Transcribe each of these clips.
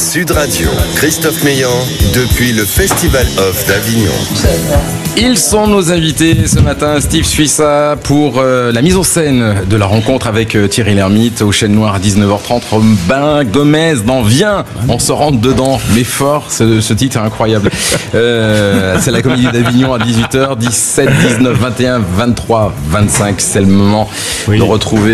Sud Radio, Christophe Meillan, depuis le Festival Off d'Avignon. Ils sont nos invités ce matin, Steve Suissa pour la mise en scène de la rencontre avec Thierry Lhermitte au Chêne Noir à 19h30. Robin Gomez dans Viens, on se rentre dedans, mais fort, ce titre est incroyable. C'est la Comédie d'Avignon à 18h, 17, 19, 21, 23, 25. C'est le moment de retrouver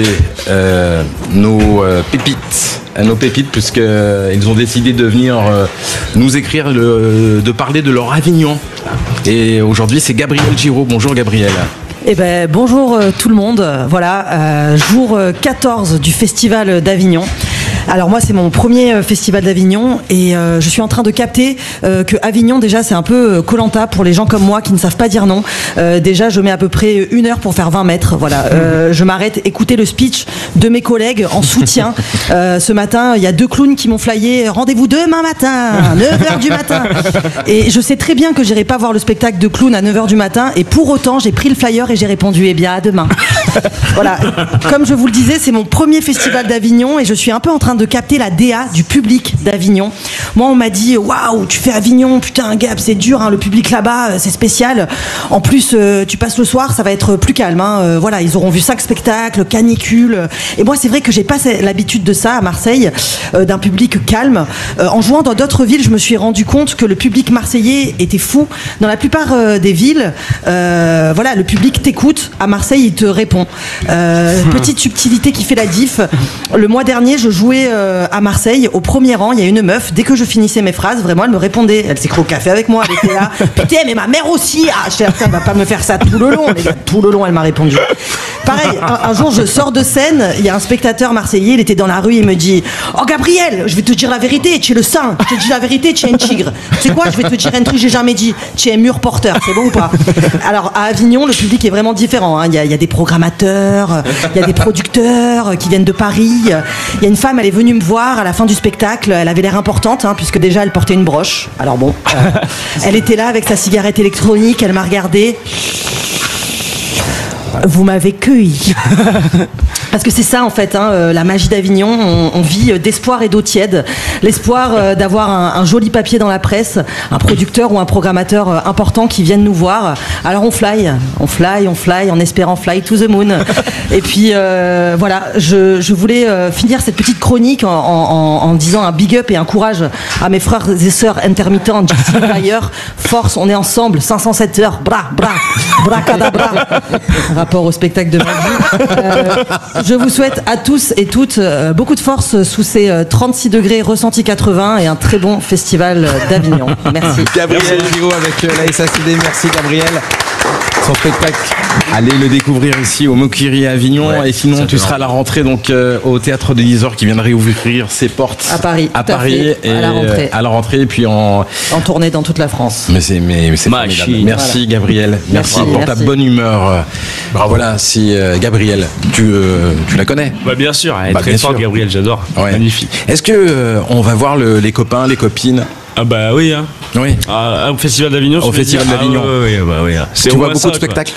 nos pépites, puisqu'ils ont décidé de venir nous écrire, de parler de leur Avignon. Et aujourd'hui, c'est Gabriel Giraud. Bonjour Gabriel. Eh ben, bonjour tout le monde. Voilà, jour 14 du Festival d'Avignon. Alors moi, c'est mon premier festival d'Avignon et je suis en train de capter que Avignon, déjà, c'est un peu Koh-Lanta pour les gens comme moi qui ne savent pas dire non. Déjà, je mets à peu près 1 heure pour faire 20 mètres. Voilà, je m'arrête écouter le speech de mes collègues en soutien. Ce matin, il y a 2 clowns qui m'ont flyé. Rendez-vous demain matin, 9h du matin. Et je sais très bien que j'irai pas voir le spectacle de clown à 9h du matin. Et pour autant, j'ai pris le flyer et j'ai répondu, eh bien, à demain. Voilà, comme je vous le disais, c'est mon premier festival d'Avignon et je suis un peu en train de capter la DA du public d'Avignon. Moi, on m'a dit, waouh, tu fais Avignon, putain, Gab, c'est dur, hein, le public là-bas, c'est spécial. En plus, tu passes le soir, ça va être plus calme. Hein. Voilà, ils auront vu 5 spectacles, canicule. Et moi, c'est vrai que j'ai pas l'habitude de ça à Marseille, d'un public calme. En jouant dans d'autres villes, je me suis rendu compte que le public marseillais était fou. Dans la plupart des villes, voilà, le public t'écoute. À Marseille, il te répond. Petite subtilité qui fait la diff. Le mois dernier, je jouais à Marseille, au premier rang, il y a une meuf, dès que je finissais mes phrases, vraiment, elle me répondait. Elle s'est créée au café avec moi, elle était là. Putain, mais ma mère aussi. Ah, je elle va pas me faire ça tout le long. Les gars, tout le long, elle m'a répondu. Pareil, un jour, je sors de scène, il y a un spectateur marseillais, il était dans la rue, il me dit, oh Gabriel, je vais te dire la vérité, tu es le sang. Je te dis la vérité, tu es un tigre. Tu sais quoi, je vais te dire un truc que j'ai jamais dit. Tu es un mur porteur, c'est bon ou pas? Alors, à Avignon, le public est vraiment différent. Hein. Il y a des programmateurs, il y a des producteurs qui viennent de Paris. Il y a une femme, elle est venue me voir à la fin du spectacle. Elle avait l'air importante, hein, puisque déjà elle portait une broche. Alors bon, elle était là avec sa cigarette électronique. Elle m'a regardé. Vous m'avez cueilli. Parce que c'est ça en fait, hein, la magie d'Avignon, on vit d'espoir et d'eau tiède. L'espoir d'avoir un joli papier dans la presse, un producteur ou un programmateur important qui viennent nous voir. Alors on fly, en espérant fly to the moon. Et puis voilà, je voulais finir cette petite chronique en disant un big up et un courage à mes frères et sœurs intermittents, d'ailleurs. Force, on est ensemble, 507 heures, bracadabra. Rapport au spectacle de ma vie. Je vous souhaite à tous et toutes beaucoup de force sous ces 36 degrés ressenti 80 et un très bon festival d'Avignon. Merci. Gabriel Giraud avec la SACD. Merci Gabriel. Son spectacle, allez le découvrir ici au Mokiri à Avignon. Ouais, et sinon, tu seras à la rentrée donc au Théâtre de l'Isor qui vient de réouvrir ses portes à Paris. Et à la rentrée et puis en tournée dans toute la France. Mais c'est formidable. Merci voilà. Gabriel. Merci pour ta bonne humeur. Bravo. Voilà, si Gabriel, tu la connais? Bah bien sûr, elle est très forte Gabriel, j'adore. Ouais. Magnifique. Est-ce que on va voir les copains, les copines? Ah bah oui, hein. Oui. Au Festival d'Avignon. Au Festival d'Avignon. Oui. Tu vois beaucoup de spectacles?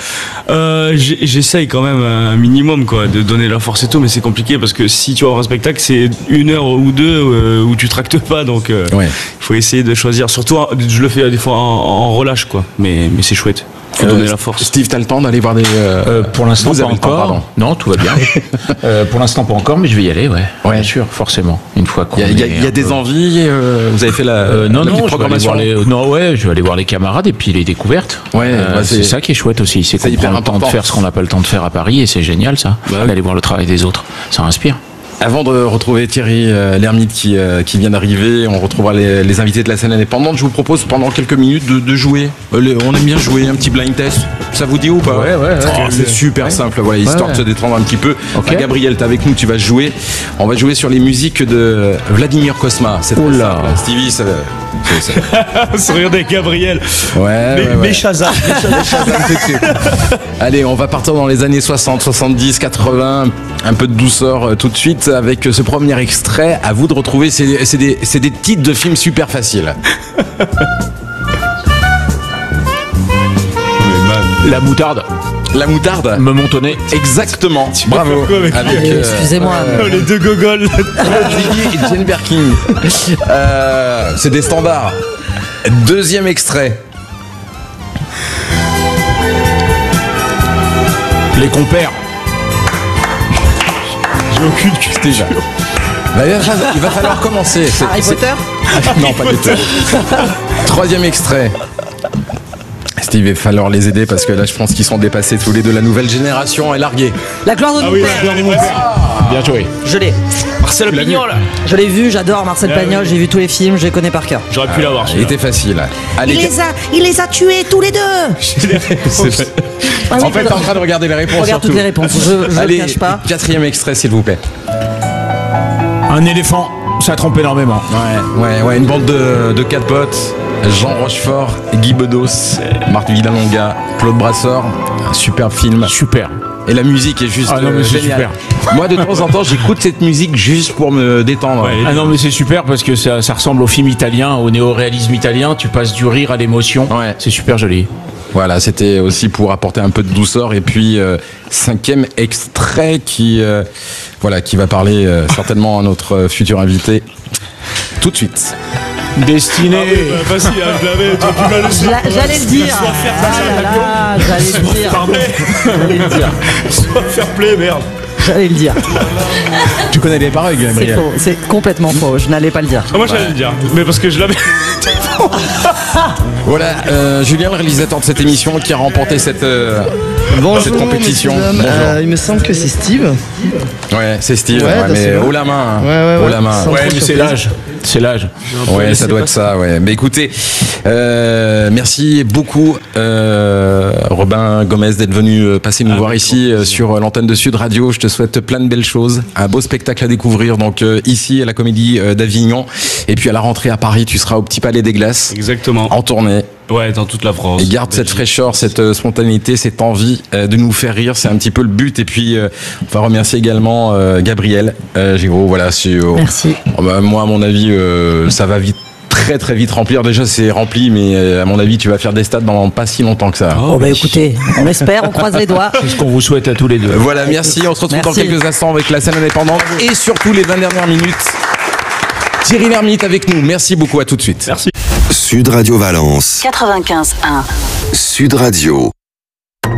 J'essaye quand même un minimum quoi, de donner la force et tout, mais c'est compliqué parce que si tu vas voir un spectacle, c'est 1 heure ou 2 où tu tractes pas, donc il faut essayer de choisir. Surtout, je le fais des fois en relâche quoi, mais c'est chouette. Faut donner la force. Steve, t'as le temps d'aller voir des... pour l'instant, pas encore. Non, tout va bien. Pour l'instant, pas encore, mais je vais y aller, ouais. Bien sûr, forcément. Une fois qu'on il y a des envies. Vous avez fait la programmation. Je vais aller voir les camarades et puis les découvertes. Ouais, c'est ça qui est chouette aussi. C'est qu'on prend le temps de faire ce qu'on n'a pas le temps de faire à Paris et c'est génial ça. D'aller voir le travail des autres. Ça inspire. Avant de retrouver Thierry Lhermitte qui vient d'arriver, on retrouvera les invités de la scène indépendante. Je vous propose pendant quelques minutes de jouer. On aime bien jouer, un petit blind test. Ça vous dit ou pas? Ouais. C'est super simple, voilà, histoire de se détendre un petit peu. Okay. Gabriel, t'es avec nous, tu vas jouer. On va jouer sur les musiques de Vladimir Cosma. C'est très simple. Stevie, ça Regardez Gabriel. Mais Shazam. Allez, on va partir dans les années 60, 70, 80. Un peu de douceur tout de suite avec ce premier extrait. À vous de retrouver. C'est des titres de films super faciles. Mais man. La moutarde. La moutarde. Me montonner. Exactement. Bravo. Excusez-moi. Les deux gogoles. Ziggy et Jane Birkin. C'est des standards. Deuxième extrait. Les compères. J'ai aucune culture. Déjà. Il va falloir commencer. Harry Potter. Non, pas du tout. Troisième extrait. Steve, il va falloir les aider parce que là, je pense qu'ils sont dépassés tous les deux. La nouvelle génération est larguée. La gloire de mon père. Bien joué. Je l'ai. Marcel Pagnol. Je l'ai vu, j'adore Marcel Pagnol, j'ai vu tous les films, je les connais par cœur. J'aurais pu l'avoir. Il était facile. Allez, Il les a tués tous les deux. En fait, t'es en train de regarder les réponses. Regarde toutes les réponses, je Allez, ne cache pas. Quatrième extrait, s'il vous plaît. Un éléphant, ça trompe énormément. Ouais, une bande de 4 potes. Jean Rochefort, Guy Bedos, Marc Villalonga, Claude Brasseur. Un superbe film. Super. Et la musique est juste géniale. Super. Moi, de temps en temps, j'écoute cette musique juste pour me détendre. Ouais, ah non, mais c'est super parce que ça ressemble au film italien, au néo-réalisme italien. Tu passes du rire à l'émotion. Ouais. C'est super joli. Voilà, c'était aussi pour apporter un peu de douceur. Et puis, cinquième extrait qui va parler certainement à notre futur invité tout de j'allais le dire. Soit fair play, merde. J'allais le dire. Tu connais les paroles, C'est Gabriel? faux, c'est complètement faux. Je n'allais pas le dire. Moi j'allais le dire, mais parce que je l'avais. Voilà, Julien, le réalisateur de cette émission, qui a remporté cette compétition. Il me semble que c'est Steve. Ouais, c'est Steve, Ouais, mais haut la main. Haut la main. Ouais, mais c'est l'âge. C'est l'âge. Ouais, ça doit être ça, ouais. Mais écoutez, merci beaucoup, Robin Gomez, d'être venu passer nous voir ici sur l'antenne de Sud Radio. Je te souhaite plein de belles choses, un beau spectacle à découvrir, donc ici à la Comédie d'Avignon. Et puis à la rentrée à Paris, tu seras au Petit Palais des Glaces. Exactement. En tournée. Ouais, dans toute la France. Et garde cette fraîcheur, cette spontanéité, cette envie de nous faire rire. C'est un petit peu le but. Et puis, on va remercier également Gabriel Giraud. Voilà, merci. Moi, à mon avis, ça va vite. Très très vite remplir. Déjà c'est rempli, mais à mon avis tu vas faire des stades dans pas si longtemps que ça. Oh bah écoutez, on espère, on croise les doigts. C'est ce qu'on vous souhaite à tous les deux. Voilà, merci. On se retrouve dans quelques instants avec la scène indépendante et surtout les 20 dernières minutes. Thierry Lhermitte avec nous. Merci beaucoup, à tout de suite. Merci. Sud Radio Valence. 95.1. Sud Radio.